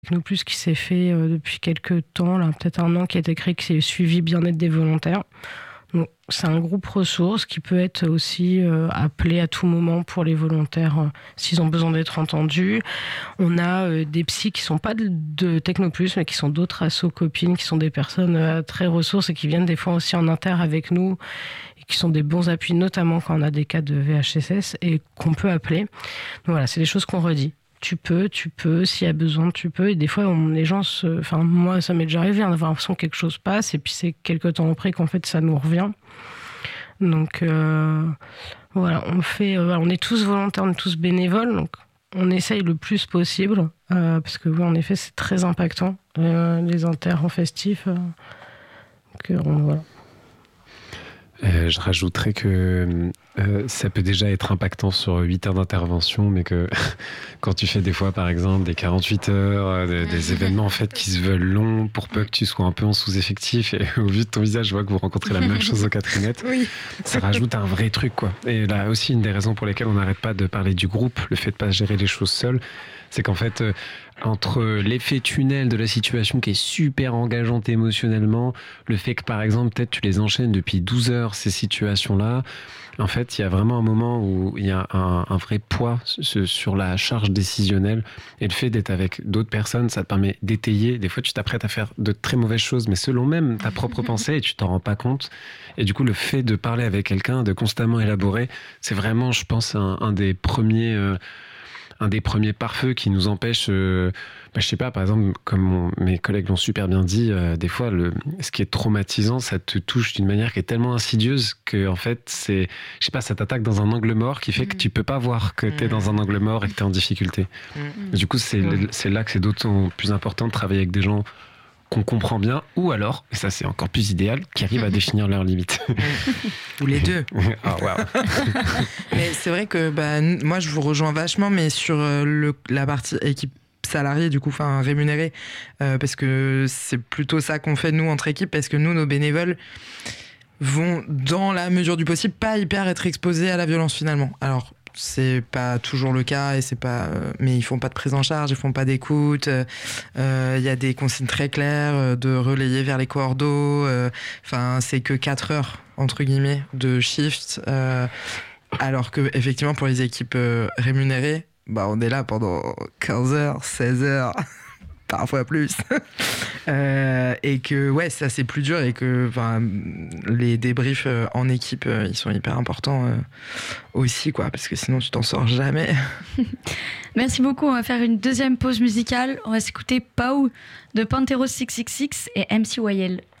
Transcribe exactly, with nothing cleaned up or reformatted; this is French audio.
Technoplus qui s'est fait euh, depuis quelques temps, là, peut-être un an, qui a été créé, qui s'est suivi bien-être des volontaires. Donc, c'est un groupe ressources qui peut être aussi euh, appelé à tout moment pour les volontaires euh, s'ils ont besoin d'être entendus. On a euh, des psys qui ne sont pas de, de Technoplus, mais qui sont d'autres assos copines, qui sont des personnes euh, très ressources et qui viennent des fois aussi en inter avec nous et qui sont des bons appuis, notamment quand on a des cas de V H S S et qu'on peut appeler. Donc voilà, c'est des choses qu'on redit. Tu peux, tu peux, s'il y a besoin, tu peux. Et des fois, on, les gens se... Enfin, moi, ça m'est déjà arrivé hein, d'avoir l'impression que quelque chose passe, et puis c'est quelques temps après qu'en fait, ça nous revient. Donc, euh, voilà, on fait... Euh, on est tous volontaires, on est tous bénévoles, donc on essaye le plus possible, euh, parce que oui, en effet, c'est très impactant, euh, les inters en festif. Euh, donc, euh, on, voilà. Euh, je rajouterais que euh, ça peut déjà être impactant sur huit heures d'intervention, mais que quand tu fais des fois, par exemple, des quarante-huit heures, euh, des, des événements en fait qui se veulent longs pour peu que tu sois un peu en sous-effectif, et au vu de ton visage, je vois que vous rencontrez la même chose au Catherine. Oui. Ça rajoute un vrai truc, quoi. Et là aussi, une des raisons pour lesquelles on n'arrête pas de parler du groupe, le fait de pas gérer les choses seul, c'est qu'en fait, euh, entre l'effet tunnel de la situation qui est super engageante émotionnellement, le fait que, par exemple, peut-être tu les enchaînes depuis douze heures, ces situations-là, en fait, il y a vraiment un moment où il y a un, un vrai poids sur la charge décisionnelle. Et le fait d'être avec d'autres personnes, ça te permet d'étayer. Des fois, tu t'apprêtes à faire de très mauvaises choses, mais selon même ta propre pensée, et tu t'en rends pas compte. Et du coup, le fait de parler avec quelqu'un, de constamment élaborer, c'est vraiment, je pense, un, un des premiers... Euh, un des premiers pare-feux qui nous empêche, euh, bah, je sais pas, par exemple, comme mon, mes collègues l'ont super bien dit, euh, des fois, le, ce qui est traumatisant, ça te touche d'une manière qui est tellement insidieuse que, en fait, c'est, je sais pas, ça t'attaque dans un angle mort qui fait que tu peux pas voir que t'es dans un angle mort et que t'es en difficulté. Mmh. Du coup, c'est, c'est là que c'est d'autant plus important de travailler avec des gens qu'on comprend bien, ou alors, et ça c'est encore plus idéal, qui arrivent à définir leurs limites. Ou les deux. Ah, wow. Mais c'est vrai que bah, moi je vous rejoins vachement, mais sur le, la partie équipe salariée, du coup, enfin rémunérée, euh, parce que c'est plutôt ça qu'on fait nous entre équipes, parce que nous, nos bénévoles vont, dans la mesure du possible, pas hyper être exposés à la violence finalement. Alors, c'est pas toujours le cas et c'est pas euh, mais ils font pas de prise en charge, ils font pas d'écoute, il euh, y a des consignes très claires euh, de relayer vers les cordeaux, enfin euh, c'est que quatre heures entre guillemets de shift, euh, alors que effectivement pour les équipes euh, rémunérées, bah on est là pendant quinze heures, seize heures parfois plus. euh, et que ouais, ça c'est plus dur et que les débriefs euh, en équipe, euh, ils sont hyper importants euh, aussi, quoi, parce que sinon tu t'en sors jamais. Merci beaucoup, on va faire une deuxième pause musicale. On va s'écouter Pau de Pantero six cent soixante-six et M C Y L.